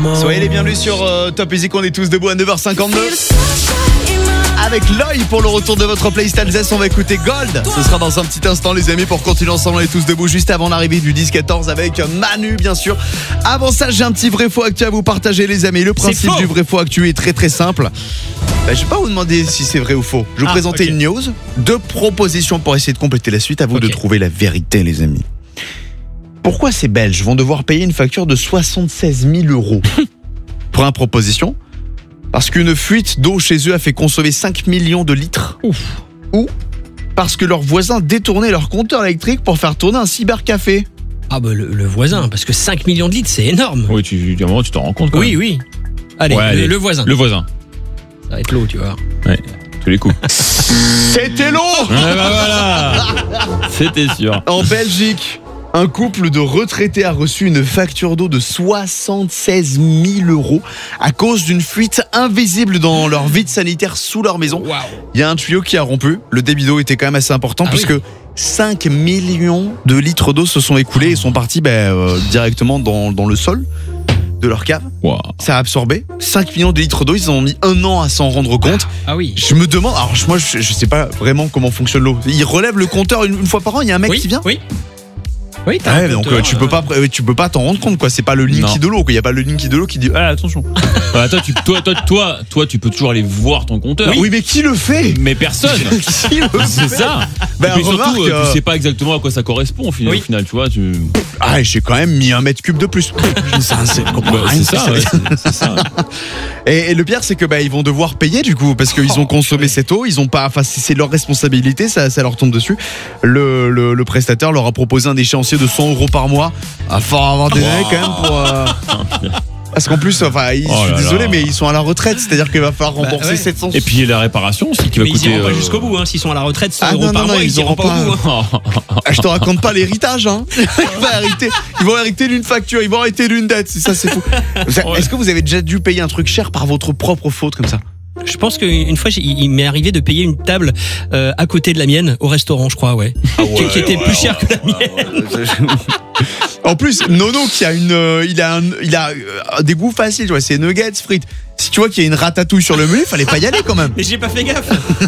Soyez les bienvenus sur Top Music, on est tous debout à 9h52. Avec l'œil pour le retour de votre playlist Alsace, on va écouter Gold. Ce sera dans un petit instant les amis pour continuer ensemble, on est tous debout juste avant l'arrivée du 10-14 avec Manu bien sûr. Avant ça j'ai un petit vrai faux actu à vous partager les amis. Le principe du vrai faux actu est très très simple. Je vais pas vous demander si c'est vrai ou faux. Je vais vous présenter une news, 2 propositions pour essayer de compléter la suite. À vous de trouver la vérité les amis. Pourquoi ces Belges vont devoir payer une facture de 76 000 € Première proposition, parce qu'une fuite d'eau chez eux a fait consommer 5 millions de litres. Ou parce que leurs voisins détournaient leur compteur électrique pour faire tourner un cybercafé. Ah bah le voisin, parce que 5 millions de litres c'est énorme. Oui, à un moment tu t'en rends compte quand même. Oui. Allez, le voisin. Le voisin. Ça va être l'eau, tu vois. Ouais, tous les coups. C'était l'eau. Voilà. C'était sûr. En Belgique, un couple de retraités a reçu une facture d'eau de 76 000 € à cause d'une fuite invisible dans leur vide sanitaire sous leur maison. Waouh. Il y a un tuyau qui a rompu. Le débit d'eau était quand même assez important puisque 5 millions de litres d'eau se sont écoulés et sont partis directement dans le sol de leur cave. Wow. Ça a absorbé 5 millions de litres d'eau. Ils ont mis 1 an à s'en rendre compte. Ah oui. Je me demande, alors moi je sais pas vraiment comment fonctionne l'eau. Ils relèvent le compteur une fois par an. Il y a un mec qui vient. Oui, t'as un donc compteur, tu peux pas t'en rendre compte quoi. C'est pas le Linky de l'eau. Il y a pas le Linky de l'eau qui dit attention. Toi, tu peux toujours aller voir ton compteur. Oui, mais qui le fait? Mais personne. Qui le fait? C'est ça. Et puis surtout, tu sais pas exactement à quoi ça correspond au final, tu vois. J'ai quand même mis 1 mètre cube de plus. C'est ça. Et le pire, c'est que ils vont devoir payer du coup parce qu'ils ont consommé cette eau. Ils ont pas, c'est leur responsabilité, ça leur tombe dessus. Le prestataire leur a proposé un échéancier de 100 € par mois. Faut avoir des années quand même pour. Parce qu'en plus, je suis désolé, mais ils sont à la retraite, c'est-à-dire qu'il va falloir rembourser 700. Et puis la réparation aussi qui va coûter. Ils iront pas jusqu'au bout, s'ils sont à la retraite, 100 € par mois, ils iront pas au bout. Je te raconte pas l'héritage, Ils vont hériter d'une facture, ils vont hériter d'une dette, c'est fou. Est-ce que vous avez déjà dû payer un truc cher par votre propre faute comme ça? Je pense qu'une fois, il m'est arrivé de payer une table à côté de la mienne au restaurant, je crois, qui était plus cher que la mienne. En plus, Nono qui a il a des goûts faciles, tu vois, c'est nuggets, frites. Si tu vois qu'il y a une ratatouille sur le menu, fallait pas y aller quand même. Mais j'ai pas fait gaffe.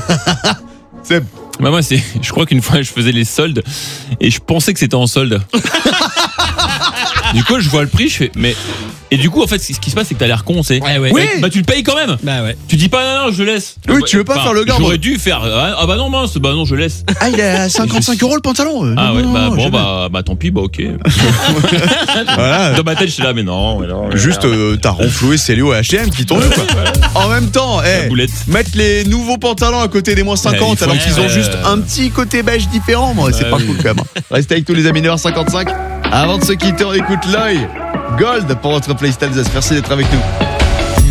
Moi, je crois qu'une fois, je faisais les soldes et je pensais que c'était en solde. Du coup, je vois le prix, je fais, mais. Et du coup, en fait, ce qui se passe, c'est que t'as l'air con, c'est. Ouais. Oui. Tu le payes quand même. Tu dis pas, non, je laisse. Oui, tu veux pas faire le gars. J'aurais dû faire. Non, mince, non, je laisse. Il est à 55 € le pantalon. Tant pis, ok. Voilà. Dans ma tête, je suis là, mais non. Juste, t'as renfloué Célio et H&M qui tournent, quoi. En même temps, mettre les nouveaux pantalons à côté des moins 50 alors qu'ils ont juste un petit côté beige différent, c'est pas cool quand même. Restez avec tous les amis 9h55. Avant de se quitter, on écoute l'œil. Gold pour votre playlist Alsace. Merci d'être avec nous.